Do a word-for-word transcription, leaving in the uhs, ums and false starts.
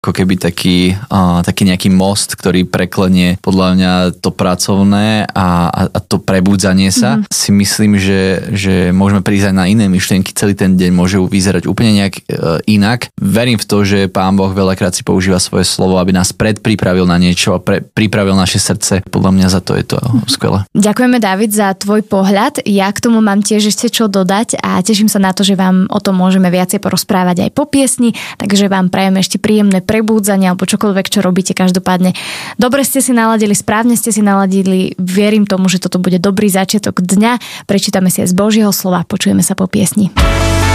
ako keby taký, uh, taký nejaký most, ktorý preklenie podľa mňa to pracovné a, a, a to prebudzanie sa. Mm. Si myslím, že, že môžeme prísť aj na iné myšlienky. Celý ten deň môže vyzerať úplne nejak uh, inak. Verím v to, že Pán Boh veľakrát si používa svoje slovo, aby nás predpripravil na niečo a pre, pripravil naše srdce. Podľa mňa za to je to mm. skvelé. Ďakujeme, Dávid, za tvoj pohľad. Ja k tomu mám tiež ešte čo dodať a teším sa na to, že vám o tom môžeme viacej porozprávať aj po piesni, takže vám prajem ešte príjemné prebúdzanie alebo čokoľvek, čo robíte každopádne. Dobre ste si naladili, správne ste si naladili, verím tomu, že toto bude dobrý začiatok dňa. Prečítame si aj z Božieho slova, počujeme sa po piesni.